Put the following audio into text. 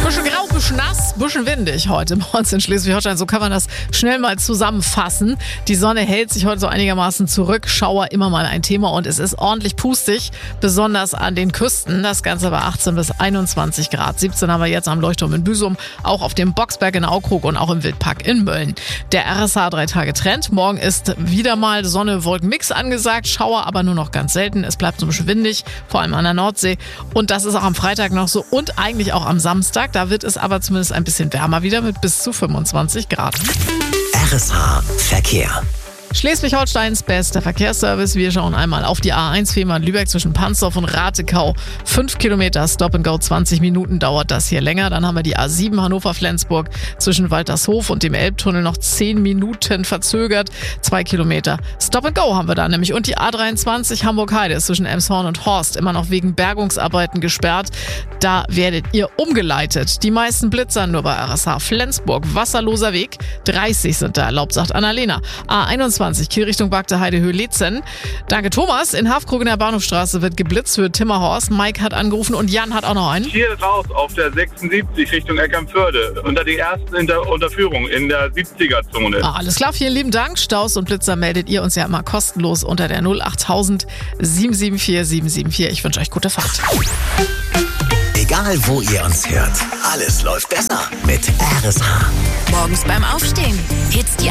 Bisschen grau, bisschen nass, bisschen windig heute bei uns in Schleswig-Holstein. So kann man das schnell mal zusammenfassen. Die Sonne hält sich heute so einigermaßen zurück. Schauer immer mal ein Thema und es ist ordentlich pustig, besonders an den Küsten. Das Ganze bei 18 bis 21 Grad. 17 haben wir jetzt am Leuchtturm in Büsum, auch auf dem Boxberg in Aukrug und auch im Wildpark in Mölln. Der RSH 3-Tage-Trend. Morgen ist wieder mal Sonne-Wolken-Mix angesagt. Schauer aber nur noch ganz selten. Es bleibt so ein bisschen windig, vor allem an der Nordsee. Und das ist auch am Freitag noch so und eigentlich auch am Samstag. Da wird es aber zumindest ein bisschen wärmer wieder mit bis zu 25 Grad. RSH Verkehr. Schleswig-Holsteins bester Verkehrsservice. Wir schauen einmal auf die A1 Fehmarn-Lübeck zwischen Pansdorf und Ratekau. 5 Kilometer Stop and Go, 20 Minuten dauert das hier länger. Dann haben wir die A7 Hannover-Flensburg zwischen Waltershof und dem Elbtunnel noch 10 Minuten verzögert. 2 Kilometer Stop and Go haben wir da nämlich. Und die A23 Hamburg-Heide ist zwischen Elmshorn und Horst immer noch wegen Bergungsarbeiten gesperrt. Da werdet ihr umgeleitet. Die meisten Blitzer nur bei RSH Flensburg. Wasserloser Weg. 30 sind da erlaubt, sagt Annalena. A21 Kiel Richtung Bagde Heidehöhe Letzen. Danke Thomas. In Hafkrug in der Bahnhofstraße wird geblitzt für Timmerhorst. Mike hat angerufen und Jan hat auch noch einen. Hier raus auf der 76 Richtung Eckernförde. Unter die ersten in der Unterführung in der 70er-Zone. Alles klar, vielen lieben Dank. Staus und Blitzer meldet ihr uns ja immer kostenlos unter der 08000 774 774. Ich wünsche euch gute Fahrt. Egal wo ihr uns hört, alles läuft besser mit RSH. Morgens beim Aufstehen. Hits die